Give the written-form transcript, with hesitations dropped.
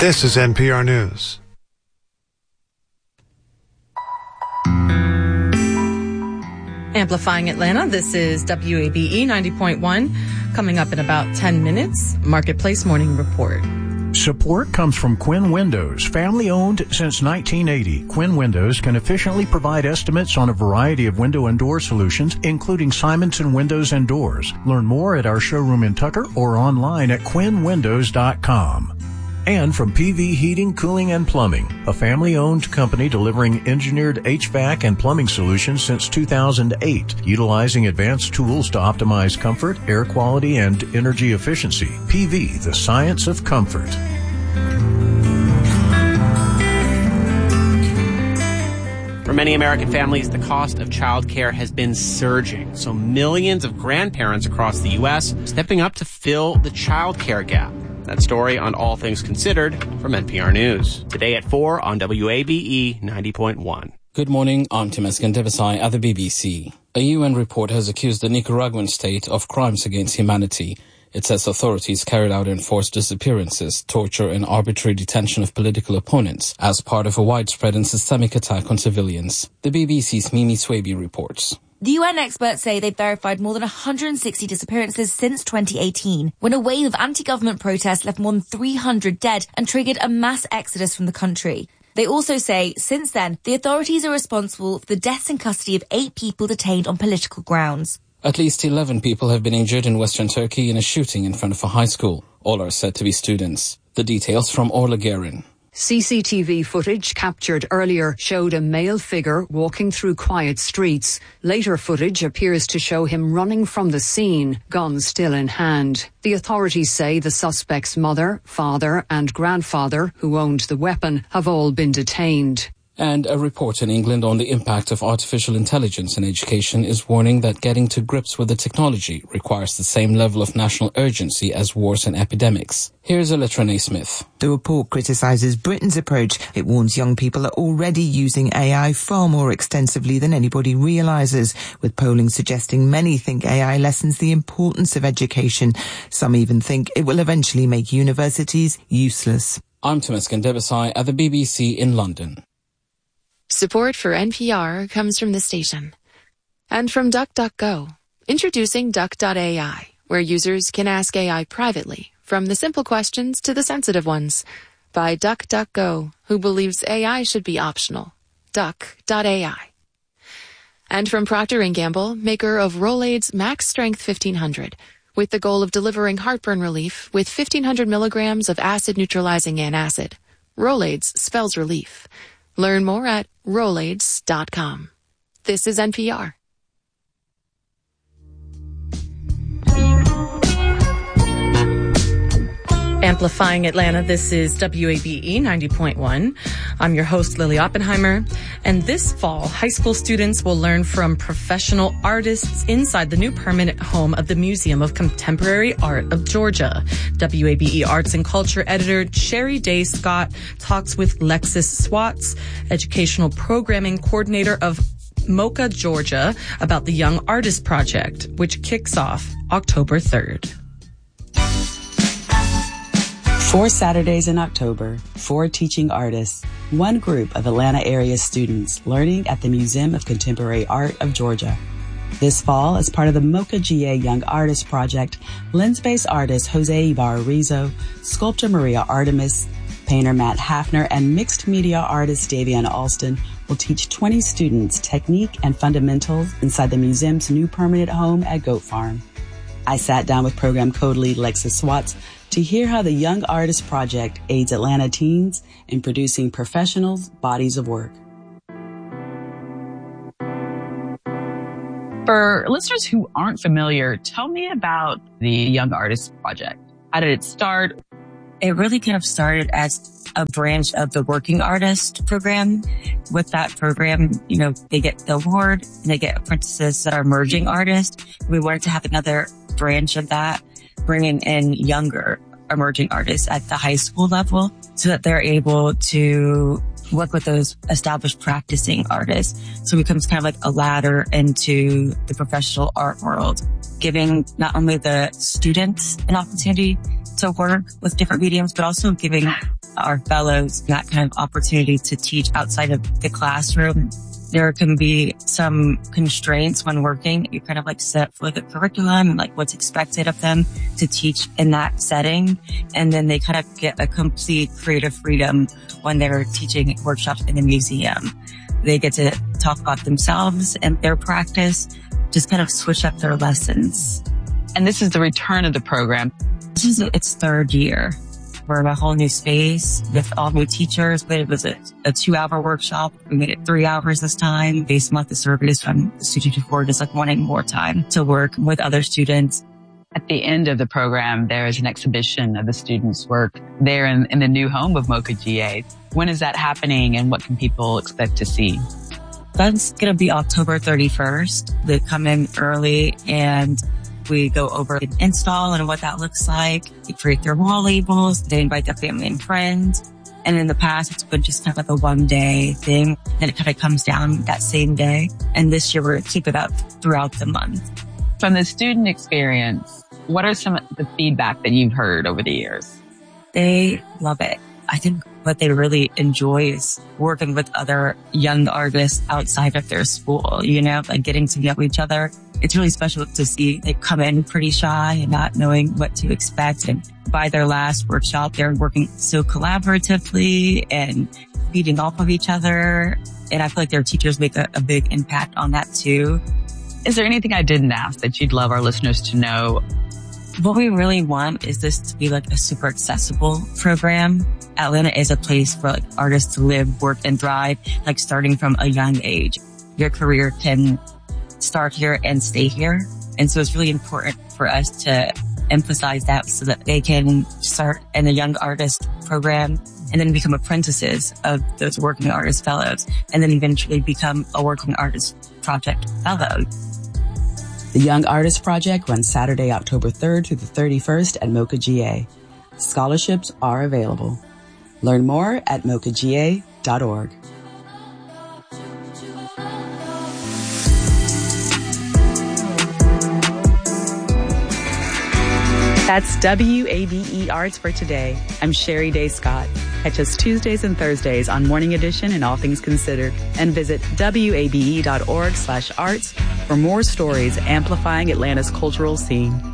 This is NPR News. Amplifying Atlanta, this is WABE 90.1. Coming up in about 10 minutes, Marketplace Morning Report. Support comes from Quinn Windows. Family owned since 1980, Quinn Windows can efficiently provide estimates on a variety of window and door solutions, including Simonson Windows and Doors. Learn more at our showroom in Tucker or online at quinnwindows.com. And from PV Heating, Cooling, and Plumbing, a family-owned company delivering engineered HVAC and plumbing solutions since 2008, utilizing advanced tools to optimize comfort, air quality, and energy efficiency. PV, the science of comfort. For many American families, the cost of childcare has been surging, so millions of grandparents across the U.S. stepping up to fill the childcare gap. That story on All Things Considered from NPR News. Today at 4 on WABE 90.1. Good morning, I'm Temesgen Devasai at the BBC. A UN report has accused the Nicaraguan state of crimes against humanity. It says authorities carried out enforced disappearances, torture and arbitrary detention of political opponents as part of a widespread and systemic attack on civilians. The BBC's Mimi Swaby reports. The UN experts say they've verified more than 160 disappearances since 2018, when a wave of anti-government protests left more than 300 dead and triggered a mass exodus from the country. They also say, since then, the authorities are responsible for the deaths in custody of 8 people detained on political grounds. At least 11 people have been injured in western Turkey in a shooting in front of a high school. All are said to be students. The details from Orla Guerin. CCTV footage captured earlier showed a male figure walking through quiet streets. Later footage appears to show him running from the scene, gun still in hand. The authorities say the suspect's mother, father and grandfather, who owned the weapon, have all been detained. And a report in England on the impact of artificial intelligence in education is warning that getting to grips with the technology requires the same level of national urgency as wars and epidemics. Here's Elytra Smith. The report criticises Britain's approach. It warns young people are already using AI far more extensively than anybody realises, with polling suggesting many think AI lessens the importance of education. Some even think it will eventually make universities useless. I'm Temesgen Devasai at the BBC in London. Support for NPR comes from the station. And from DuckDuckGo. Introducing Duck.ai, where users can ask AI privately, from the simple questions to the sensitive ones. By DuckDuckGo, who believes AI should be optional. Duck.ai. And from Procter & Gamble, maker of Rolaids Max Strength 1500, with the goal of delivering heartburn relief with 1500 milligrams of acid-neutralizing antacid. Rolaids spells relief. Learn more at Rolaids.com. This is NPR. Amplifying Atlanta, this is WABE 90.1. I'm your host, Lily Oppenheimer. And this fall, high school students will learn from professional artists inside the new permanent home of the Museum of Contemporary Art of Georgia. WABE Arts and Culture editor Sherry Day Scott talks with Lexis Swats, educational programming coordinator of Mocha, Georgia, about the Young Artist Project, which kicks off October 3rd. 4 Saturdays in October, 4 teaching artists, 1 group of Atlanta area students learning at the Museum of Contemporary Art of Georgia. This fall, as part of the Mocha GA Young Artist Project, lens-based artist Jose Ibarra-Rizzo, sculptor Maria Artemis, painter Matt Hafner, and mixed media artist Davian Alston will teach 20 students technique and fundamentals inside the museum's new permanent home at Goat Farm. I sat down with program code lead Lexis Swats to hear how the Young Artist Project aids Atlanta teens in producing professionals' bodies of work. For listeners who aren't familiar, tell me about the Young Artist Project. How did it start? It really kind of started as a branch of the Working Artist program. With that program, they get the award and they get apprentices that are emerging artists. We wanted to have another branch of that, bringing in younger emerging artists at the high school level so that they're able to work with those established practicing artists. So it becomes kind of like a ladder into the professional art world, giving not only the students an opportunity to work with different mediums, but also giving our fellows that kind of opportunity to teach outside of the classroom. There can be some constraints when working. You kind of like set for the curriculum and like what's expected of them to teach in that setting. And then they kind of get a complete creative freedom when they're teaching workshops in the museum. They get to talk about themselves and their practice, just kind of switch up their lessons. And this is the return of the program. This is its third year. We're in a whole new space with all new teachers, but it was a 2-hour workshop. We made it 3 hours this time based on the surveys from the students who were just like wanting more time to work with other students. At the end of the program, there is an exhibition of the students' work there in the new home of MoCA GA. When is that happening and what can people expect to see? That's going to be October 31st. They come in early and we go over an install and what that looks like. They create their wall labels. They invite their family and friends. And in the past, it's been just kind of like a one-day thing. Then it kind of comes down that same day. And this year, we're going to keep it up throughout the month. From the student experience, what are some of the feedback that you've heard over the years? They love it. I think what they really enjoy is working with other young artists outside of their school, like getting to know each other. It's really special to see they come in pretty shy and not knowing what to expect. And by their last workshop, they're working so collaboratively and feeding off of each other. And I feel like their teachers make a big impact on that too. Is there anything I didn't ask that you'd love our listeners to know? What we really want is this to be like a super accessible program. Atlanta is a place for like artists to live, work, and thrive, like starting from a young age. Your career can start here and stay here. And so it's really important for us to emphasize that so that they can start in the young artist program and then become apprentices of those working artist fellows and then eventually become a working artist project fellow. The Young Artist Project runs Saturday, October 3rd through the 31st at MoCA GA. Scholarships are available. Learn more at mocaga.org. That's WABE Arts for today. I'm Sherry Day Scott. Catch us Tuesdays and Thursdays on Morning Edition and All Things Considered. And visit wabe.org/arts for more stories amplifying Atlanta's cultural scene.